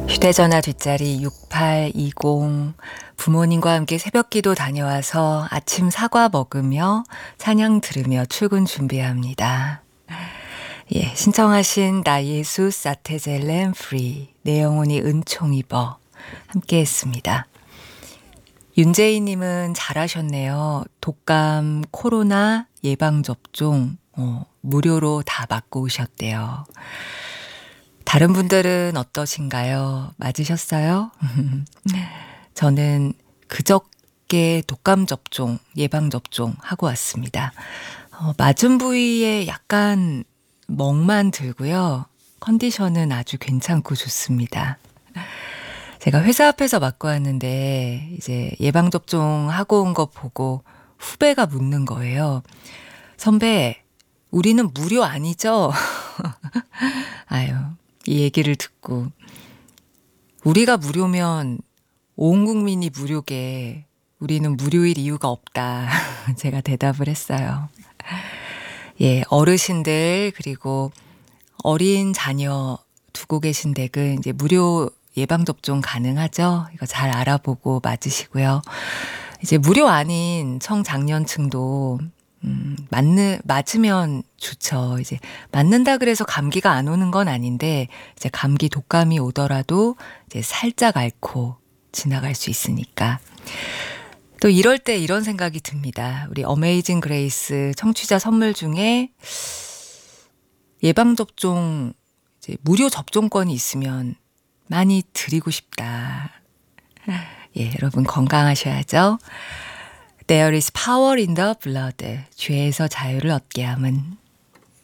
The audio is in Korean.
휴대전화 뒷자리 6820. 부모님과 함께 새벽기도 다녀와서 아침 사과 먹으며 찬양 들으며 출근 준비합니다. 예, 신청하신 나 예수 사테젤렘 프리 내 영혼이 은총 입어 함께 했습니다. 윤재희님은 잘하셨네요. 독감 코로나 예방접종 무료로 다 맞고 오셨대요. 다른 분들은 어떠신가요? 맞으셨어요? 저는 그저께 독감 접종, 예방접종 하고 왔습니다. 맞은 부위에 약간 멍만 들고요. 컨디션은 아주 괜찮고 좋습니다. 제가 회사 앞에서 맞고 왔는데 이제 예방접종 하고 온 거 보고 후배가 묻는 거예요. 선배, 우리는 무료 아니죠? 아유, 이 얘기를 듣고 우리가 무료면 온 국민이 무료게 우리는 무료일 이유가 없다. 제가 대답을 했어요. 예, 어르신들 그리고 어린 자녀 두고 계신 댁은 이제 무료 예방접종 가능하죠? 이거 잘 알아보고 맞으시고요. 이제 무료 아닌 청장년층도 맞으면 좋죠. 이제 맞는다 그래서 감기가 안 오는 건 아닌데 이제 감기 독감이 오더라도 이제 살짝 앓고 지나갈 수 있으니까. 또 이럴 때 이런 생각이 듭니다. 우리 어메이징 그레이스 청취자 선물 중에 예방접종 이제 무료 접종권이 있으면 많이 드리고 싶다. 예, 여러분 건강하셔야죠. There is power in the blood. 죄에서 자유를 얻게 함은.